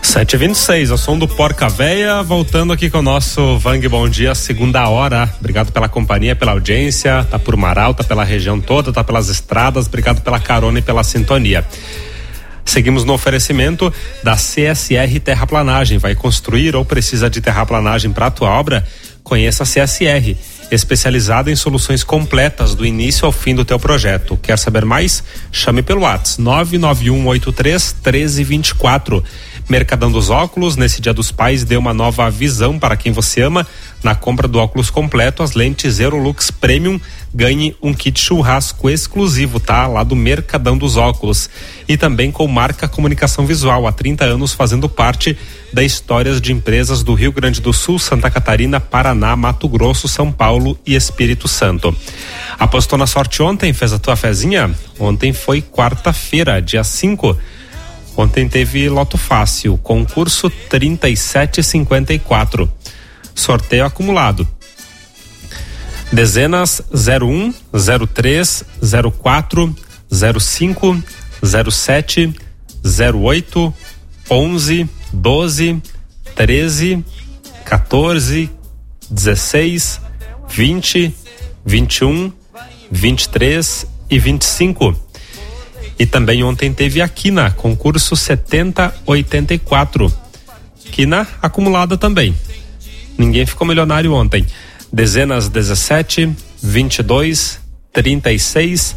7h26, ao som do Porca Véia, voltando aqui com o nosso Vang Bom Dia, segunda hora. Obrigado pela companhia, pela audiência, tá por Marau, tá pela região toda, tá pelas estradas, obrigado pela carona e pela sintonia. Seguimos no oferecimento da CSR Terraplanagem. Vai construir ou precisa de terraplanagem para a tua obra? Conheça a CSR, especializada em soluções completas do início ao fim do teu projeto. Quer saber mais? Chame pelo WhatsApp 99183-1324. Mercadão dos Óculos, nesse Dia dos Pais, dê uma nova visão para quem você ama. Na compra do óculos completo, as lentes Eurolux Premium, ganhe um kit churrasco exclusivo, tá? Lá do Mercadão dos Óculos. E também com Marca Comunicação Visual, há 30 anos fazendo parte da histórias de empresas do Rio Grande do Sul, Santa Catarina, Paraná, Mato Grosso, São Paulo e Espírito Santo. Apostou na sorte ontem? Fez a tua fezinha? Ontem foi quarta-feira, dia 5. Ontem teve Loto Fácil, concurso 3754. Sorteio acumulado. Dezenas 01, 03, 04, 05, 07, 08, 11, 12, 13, 14, 16, 20, 21, 23 e 25. E também ontem teve a Quina, concurso 7084. Quina acumulada também. Ninguém ficou milionário ontem. Dezenas 17, 22, 36,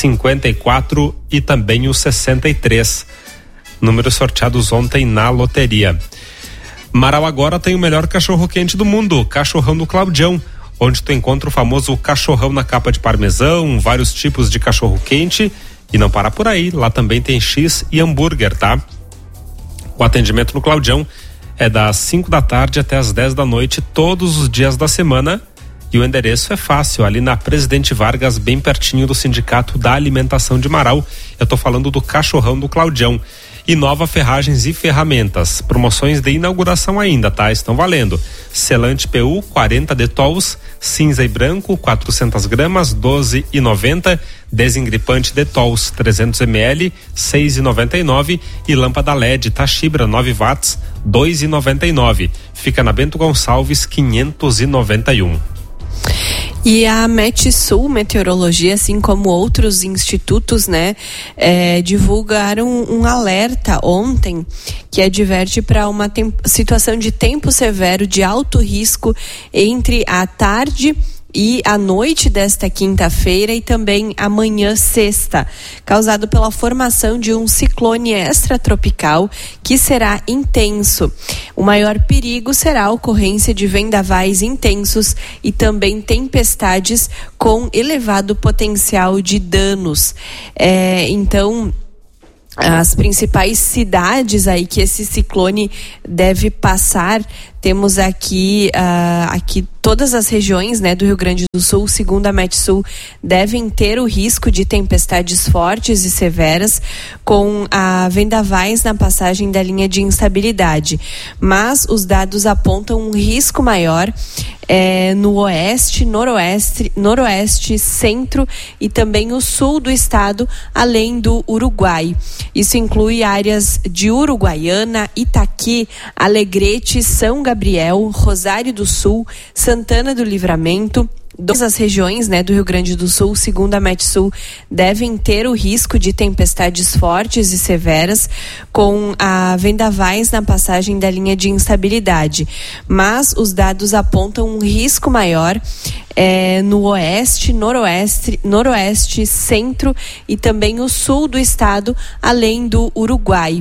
54 e também o 63. Números sorteados ontem na loteria. Marau agora tem o melhor cachorro-quente do mundo, Cachorrão do Claudião, onde tu encontra o famoso cachorrão na capa de parmesão, vários tipos de cachorro-quente. E não para por aí, lá também tem X e hambúrguer, tá? O atendimento no Claudião é das 5 da tarde até as 10 da noite, todos os dias da semana. E o endereço é fácil, ali na Presidente Vargas, bem pertinho do Sindicato da Alimentação de Marau. Eu tô falando do Cachorrão do Claudião. E Nova Ferragens e Ferramentas. Promoções de inauguração ainda, tá? Estão valendo. Selante PU 40 Detols, cinza e branco 400 gramas, 12,90. Desengripante Detols 300 ml, 6,99. E lâmpada LED Tachibra 9 watts, 2,99. Fica na Bento Gonçalves 591. E a Metsul Meteorologia, assim como outros institutos, né, divulgaram um alerta ontem que adverte para uma situação de tempo severo de alto risco entre a tarde e a noite desta quinta-feira e também amanhã sexta, causado pela formação de um ciclone extratropical que será intenso. O maior perigo será a ocorrência de vendavais intensos e também tempestades com elevado potencial de danos. Então, as principais cidades aí que esse ciclone deve passar, temos aqui todas as regiões, né, do Rio Grande do Sul, segundo a Metsul, devem ter o risco de tempestades fortes e severas com vendavais na passagem da linha de instabilidade. Mas os dados apontam um risco maior no oeste, noroeste, centro e também o sul do estado, além do Uruguai. Isso inclui áreas de Uruguaiana, Itaqui, Alegrete, São Gabriel, Rosário do Sul, Santana do Livramento. Todas as regiões, né, do Rio Grande do Sul, segundo a Metsul, devem ter o risco de tempestades fortes e severas com vendavais na passagem da linha de instabilidade. Mas os dados apontam um risco maior no oeste, noroeste, centro e também o sul do estado, além do Uruguai.